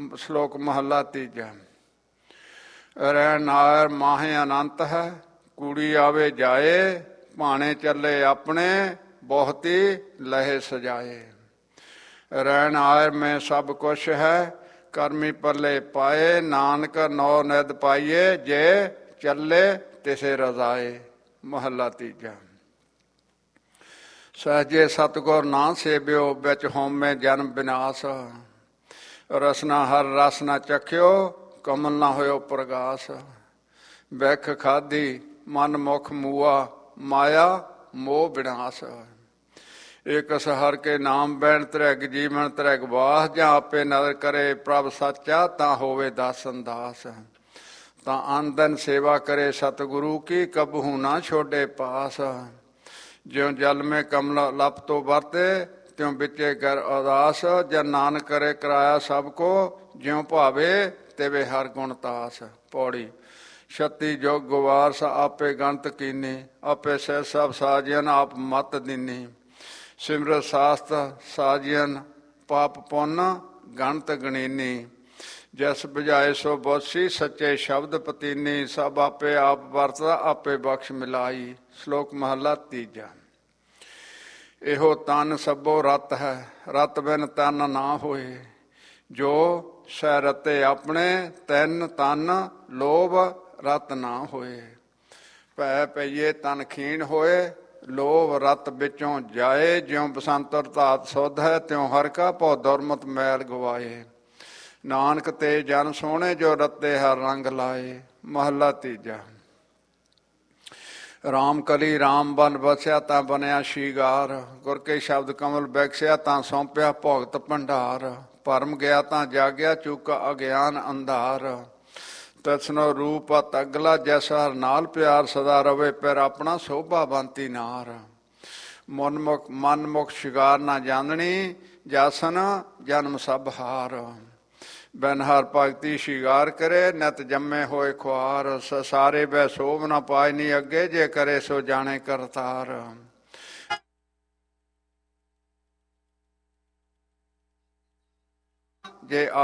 ਸ਼ਲੋਕ ਮਹੱਲਾ ਤੀਜਾ। ਰਹਿਣ ਨਾਰ ਮਾਹੇ ਅਨੰਤ ਹੈ, ਕੂੜੀ ਆਵੇ ਜਾਏ, ਭਾਣੇ ਚੱਲੇ ਆਪਣੇ, ਬਹੁਤੀ ਲਹੇ ਸਜਾਏ। ਰਹਿਣ ਆਇਰ ਮੈਂ ਸਭ ਕੁਛ ਹੈ, ਕਰਮੀ ਪੱਲੇ ਪਾਏ, ਨਾਨਕ ਨੌ ਨਿਧ ਪਾਈਏ, ਜੇ ਚੱਲੇ ਤਿਸੇ ਰਜ਼ਾਏ। ਮਹੱਲਾ ਤੀਜਾ। ਸਹਜੇ ਸਤਿਗੁਰ ਨਾ ਸੇਵਿਓ, ਵਿੱਚ ਹੋਮੇ ਜਨਮ ਵਿਨਾਸ਼। ਰਸਨਾ ਹਰ ਰਸ ਨਾ ਚਖਿਓ, ਕਮਲ ਨਾ ਹੋਇਓ ਪ੍ਰਗਾਸ। ਬਿਖ ਖਾਧੀ ਮਨ ਮੁਖ ਮੂਆ, ਮਾਇਆ ਮੋਹ ਵਿਨਾਸ਼। ਏਕਸ ਹਰ ਕੇ ਨਾਮ ਬੈਣ, ਤ੍ਰਿਗ ਜੀਵਨ ਤ੍ਰਿਗ ਵਾਸ। ਜਾਂ ਆਪੇ ਨਦਰ ਕਰੇ ਪ੍ਰਭ ਸੱਚਾ, ਤਾਂ ਹੋਵੇ ਦਾਸਨ ਦਾਸ। ਤਾਂ ਅਨ ਦਿਨ ਸੇਵਾ ਕਰੇ ਸਤਿਗੁਰੂ ਕੀ, ਕਬਹੂ ਨਾ ਛੋਡੇ ਪਾਸ। ਜਿਉ ਜਲ ਮੇ ਕਮਲ ਲਪ ਤੋਂ ਵਰਤੇ, ਤਿਉ ਵਿੱਚੇ ਕਰ ਉਦਾਸ। ਜਨ ਨਾਨਕ ਕਰੇ ਕਰਾਇਆ ਸਭ ਕੋ, ਜਿਉ ਭਾਵੇ ਤਿਵੇਂ ਹਰ ਗੁਣ ਤਾਸ। ਪੌੜੀ। ਛੱਤੀ ਜੁਗ ਗਵਾਰਸ ਆਪੇ ਗਣਤ ਕੀਨੀ, ਆਪੇ ਸਹਿ ਸਭ ਸਾਜੀਅਨ ਆਪ ਮਤ ਦੀਨੀ। ਸਿਮਰਤ ਸਾਸਤ ਸਾਜੀਅਨ ਪਾਪ ਪੁੰਨ, ਗਣਤ ਗਣੀਨੀ। ਜਸ ਬੁਝਾਏ ਸੋ ਬੋਸੀ, ਸੱਚੇ ਸ਼ਬਦ ਪਤੀਨੀ। ਸਭ ਆਪੇ ਆਪ ਵਰਤਦਾ, ਆਪੇ ਬਖਸ਼ ਮਿਲਾਈ। ਸ਼ਲੋਕ ਮਹੱਲਾ ਤੀਜਾ। ਇਹੋ ਤਨ ਸਭੋ ਰਤ ਹੈ, ਰਤ ਬਿਨ ਤਨ ਨਾ ਹੋਏ। ਜੋ ਸਹਿ ਰਤੇ ਆਪਣੇ, ਤਿੰਨ ਤਨ ਲੋਭ ਰਤ ਨਾ ਹੋਏ। ਭੈ ਪਈਏ ਤਨ ਖੀਣ ਹੋਏ, ਲੋਭ ਰਤ ਵਿੱਚੋਂ ਜਾਏ। ਜਿਉ ਬਸੰਤਰ ਧਾਤ ਸੁਧ ਹੈ, ਤਿਉ ਹਰ ਕਾ ਭਉ ਦੁਰਮਤ ਮੈਲ ਗਵਾਏ। ਨਾਨਕ ਤੇ ਜਨ ਸੋਹਣੇ, ਜੋ ਰਤੇ ਹਰ ਰੰਗ ਲਾਏ। ਮਹੱਲਾ ਤੀਜਾ। ਰਾਮ ਕਲੀ ਰਾਮ ਬਨ ਬਸਿਆ, ਤਾਂ ਬਣਿਆ ਸ਼ਿੰਗਾਰ। ਗੁਰ ਕੇ ਸ਼ਬਦ ਕਮਲ ਬੈਕਸਿਆ, ਤਾਂ ਸੌਂਪਿਆ ਭੁਗਤ ਭੰਡਾਰ। ਭਰਮ ਗਿਆ ਤਾਂ ਜਾਗਿਆ, ਚੂਕਾ ਅਗਿਆਨ ਅੰਧਾਰ। ਤਸਨੋ ਰੂਪ ਅਤ ਅਗਲਾ, ਜੈਸਾ ਹਰ ਨਾਲ ਪਿਆਰ। ਸਦਾ ਰਵੇ ਪਿਰ ਆਪਣਾ, ਸੋਭਾਵੰਤੀ ਨਾਰ। ਮਨ ਮੁਖ ਸ਼ਿੰਗਾਰ ਨਾ ਜਾਣਨੀ, ਜਾਸਨ ਜਨਮ ਸਭ ਹਾਰ। ਬਿਨ ਹਰ ਭਗਤੀ ਸ਼ਿੰਗਾਰ ਕਰੇ, ਨਿਤ ਜੰਮੇ ਹੋਏ ਖੁਆਰ। ਸਾਰੇ ਬੈ ਸੋਭ ਨਾ ਪਾਇ ਨੀ ਅੱਗੇ, ਜੇ ਕਰੇ ਸੋ ਜਾਣੇ ਕਰਤਾਰ। ਜੇ